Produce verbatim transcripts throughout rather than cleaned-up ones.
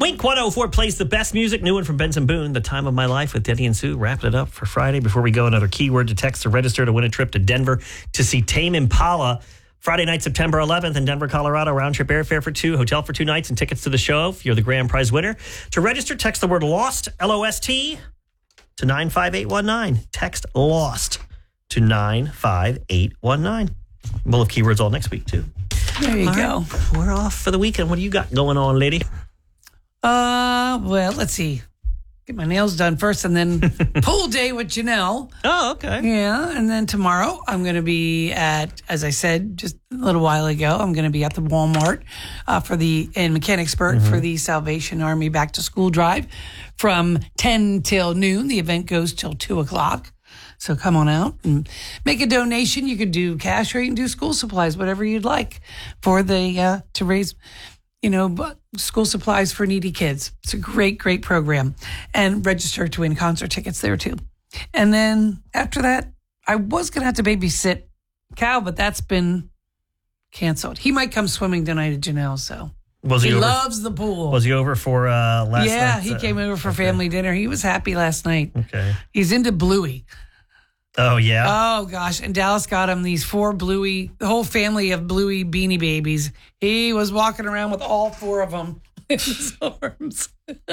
Wink one oh four plays the best music. New one from Benson Boone, The Time of My Life with Denny and Sue. Wrapping it up for Friday. Before we go, another keyword to text to register to win a trip to Denver to see Tame Impala. Friday night, September eleventh in Denver, Colorado. Round trip airfare for two, hotel for two nights, and tickets to the show if you're the grand prize winner. To register, text the word LOST, L O S T, to nine five eight one nine. Text LOST to nine five eight one nine. We'll have keywords all next week, too. There you all go. Right, we're off for the weekend. What do you got going on, lady? Uh, well, let's see. Get my nails done first and then pool day with Janelle. Oh, okay. Yeah. And then tomorrow I'm going to be at, as I said just a little while ago, I'm going to be at the Walmart uh, for the, in Mechanicsburg mm-hmm. for the Salvation Army back to school drive from ten till noon. The event goes till two o'clock. So come on out and make a donation. You can do cash or you can do school supplies, whatever you'd like for the, uh, to raise, you know, school supplies for needy kids. It's a great, great program. And register to win concert tickets there too. And then after that, I was going to have to babysit Cal, but that's been canceled. He might come swimming tonight at Janelle, so. Was he, he over, loves the pool. Was he over for uh, last yeah, night? he Uh, came over for okay. family dinner. He was happy last night. Okay. He's into Bluey. Oh, yeah? Oh, gosh. And Dallas got him these four Bluey, the whole family of Bluey Beanie Babies. He was walking around with all four of them in his arms.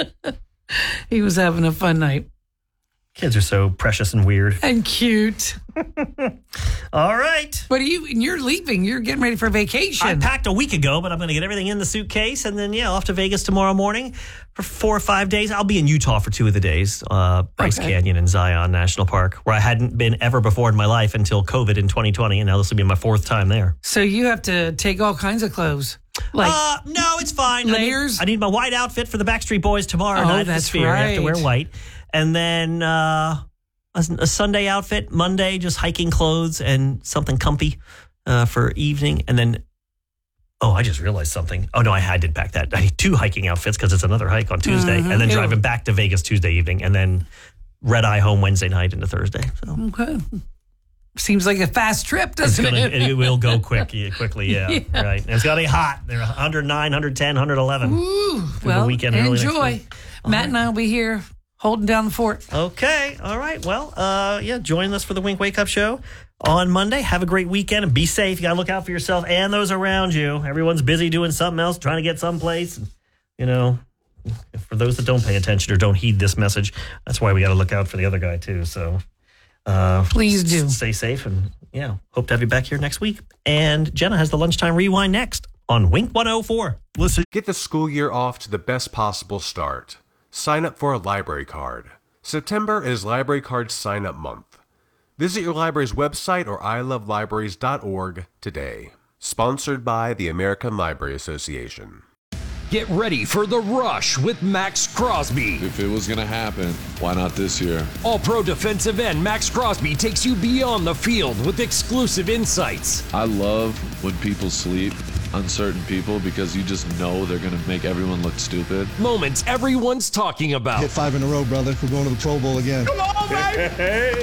He was having a fun night. Kids are so precious and weird. And cute. All right. But you, you're leaving. You're getting ready for vacation. I packed a week ago, but I'm going to get everything in the suitcase. And then, yeah, off to Vegas tomorrow morning for four or five days. I'll be in Utah for two of the days. Uh, Bryce okay. Canyon and Zion National Park, where I hadn't been ever before in my life until COVID in twenty twenty. And now this will be my fourth time there. So you have to take all kinds of clothes. Like uh, no, it's fine. Layers? I need, I need my white outfit for the Backstreet Boys tomorrow oh, night at the that's Sphere. Right. I have to wear white. And then uh, a, a Sunday outfit, Monday, just hiking clothes and something comfy uh, for evening. And then, oh, I just realized something. Oh, no, I, I did pack that. I need two hiking outfits because it's another hike on Tuesday. Mm-hmm. And then Ew. driving back to Vegas Tuesday evening. And then red eye home Wednesday night into Thursday. So. Okay. Seems like a fast trip, doesn't gonna, it? It will go quick, quickly, yeah. yeah. Right. And it's going to be hot. They're one oh nine, one ten, one eleven. Ooh, well, the weekend enjoy. Matt right. and I will be here holding down the fort. Okay. All right. Well, uh, yeah, join us for the Wink Wake Up Show on Monday. Have a great weekend and be safe. You got to look out for yourself and those around you. Everyone's busy doing something else, trying to get someplace. You know, for those that don't pay attention or don't heed this message, that's why we got to look out for the other guy, too. So uh, please do. Stay safe and, yeah, hope to have you back here next week. And Jenna has the Lunchtime Rewind next on Wink one oh four. Listen. Get the school year off to the best possible start. Sign up for a library card. September is Library Card Sign Up Month. Visit your library's website or i love libraries dot org today. Sponsored by the American Library Association. Get ready for the rush with Max Crosby. If it was going to happen, why not this year? All-pro defensive end Max Crosby takes you beyond the field with exclusive insights. I love when people sleep, uncertain people, because you just know they're going to make everyone look stupid. Moments everyone's talking about. Hit five in a row, brother. We're going to the Pro Bowl again. Come on, baby!